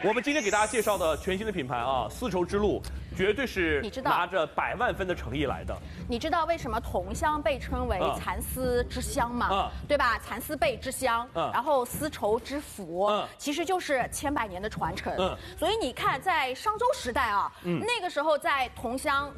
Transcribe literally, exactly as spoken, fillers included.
我们今天给大家介绍的全新的品牌啊，丝绸之路，绝对是你知道拿着百万分的诚意来的。 你知道为什么桐乡被称为嗯蚕丝之乡吗？ 嗯对吧？蚕丝被之乡， 嗯然后丝绸之府， 嗯其实就是千百年的传承。 嗯所以你看，在商周时代啊，那个时候在桐乡